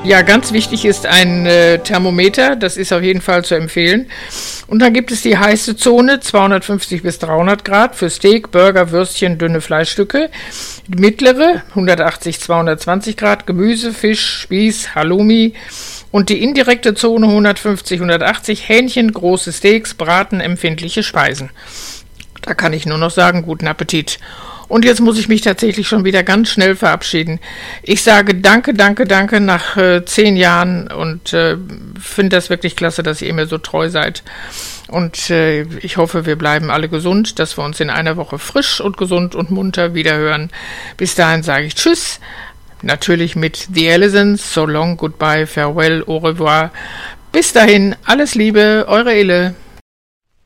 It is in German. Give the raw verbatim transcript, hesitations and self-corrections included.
Ja, ganz wichtig ist ein äh, Thermometer, das ist auf jeden Fall zu empfehlen. Und dann gibt es die heiße Zone, zweihundertfünfzig bis dreihundert Grad für Steak, Burger, Würstchen, dünne Fleischstücke. Die mittlere, hundertachtzig, zweihundertzwanzig Grad, Gemüse, Fisch, Spieß, Halloumi. Und die indirekte Zone, hundertfünfzig, hundertachtzig, Hähnchen, große Steaks, Braten, empfindliche Speisen. Da kann ich nur noch sagen, guten Appetit. Und jetzt muss ich mich tatsächlich schon wieder ganz schnell verabschieden. Ich sage danke, danke, danke nach äh, zehn Jahren und äh, finde das wirklich klasse, dass ihr mir so treu seid. Und äh, ich hoffe, wir bleiben alle gesund, dass wir uns in einer Woche frisch und gesund und munter wiederhören. Bis dahin sage ich Tschüss. Natürlich mit The Allisons. So long, goodbye, farewell, au revoir. Bis dahin, alles Liebe, eure Ille.